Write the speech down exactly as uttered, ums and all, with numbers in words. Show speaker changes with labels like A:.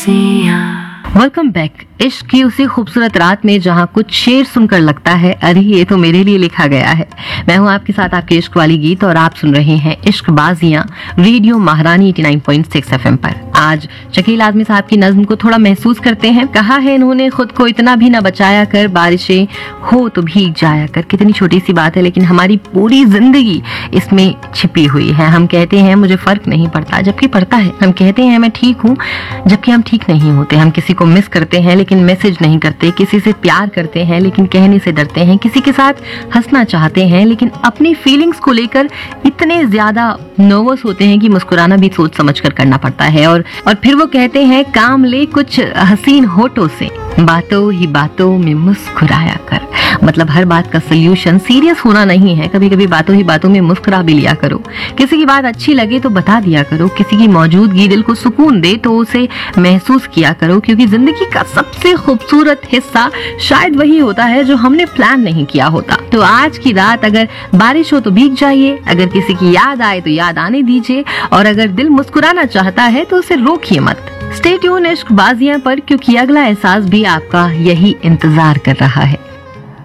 A: Welcome back. इश्क की उसी खूबसूरत रात में जहाँ कुछ शेर सुनकर लगता है अरे ये तो मेरे लिए लिखा गया है। मैं हूँ आपके साथ आपके इश्क वाली गीत और आप सुन रहे हैं इश्क बाजियां रेडियो महारानी नवासी पॉइंट सिक्स एफएम पर। आज शकील आजमी साहब की नज्म को थोड़ा महसूस करते हैं। कहा है इन्होंने खुद को इतना भी न बचाया कर, बारिशें हो तो भीग जाया कर। कितनी छोटी सी बात है लेकिन हमारी पूरी जिंदगी इसमें छिपी हुई है। हम कहते हैं मुझे फर्क नहीं पड़ता जबकि पड़ता है। हम कहते हैं मैं ठीक हूँ जबकि हम ठीक नहीं होते। हम किसी को मिस करते हैं लेकिन मैसेज नहीं करते, किसी से प्यार करते हैं लेकिन कहने से डरते हैं, किसी के साथ हंसना चाहते हैं लेकिन अपनी फीलिंग्स को लेकर इतने ज्यादा नर्वस होते हैं कि मुस्कुराना भी सोच समझ कर करना पड़ता है। और और फिर वो कहते हैं काम ले कुछ हसीन होठों से, बातों ही बातों में मुस्कुराया कर। मतलब हर बात का सोल्यूशन सीरियस होना नहीं है, कभी कभी बातों ही बातों में मुस्कुरा भी लिया करो। किसी की बात अच्छी लगे तो बता दिया करो, किसी की मौजूदगी दिल को सुकून दे तो उसे महसूस किया करो, क्योंकि जिंदगी का सबसे खूबसूरत हिस्सा शायद वही होता है जो हमने प्लान नहीं किया होता। तो आज की रात अगर बारिश हो तो भीग जाइए, अगर किसी की याद आए तो याद आने दीजिए, और अगर दिल मुस्कुराना चाहता है तो उसे रोकिए मत। स्टे ट्यून इश्क बाजियां पर, क्योंकि अगला एहसास भी आपका यही इंतजार कर रहा है।